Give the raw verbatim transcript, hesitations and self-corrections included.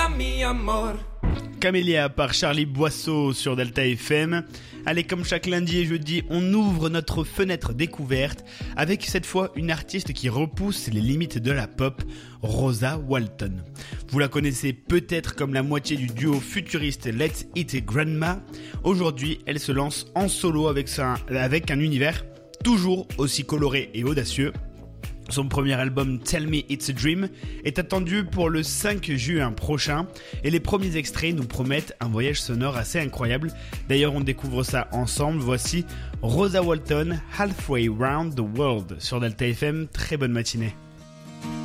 diga mi amor. Camélia par Charlie Boisseau sur Delta F M. Allez, comme chaque lundi et jeudi, on ouvre notre fenêtre découverte avec cette fois une artiste qui repousse les limites de la pop, Rosa Walton. Vous la connaissez peut-être comme la moitié du duo futuriste Let's Eat Grandma. Aujourd'hui, elle se lance en solo avec, sa, avec un univers toujours aussi coloré et audacieux. Son premier album Tell Me It's a Dream est attendu pour le cinq juin prochain et les premiers extraits nous promettent un voyage sonore assez incroyable. D'ailleurs, on découvre ça ensemble. Voici Rosa Walton, Halfway Round the World sur Delta F M. Très bonne matinée.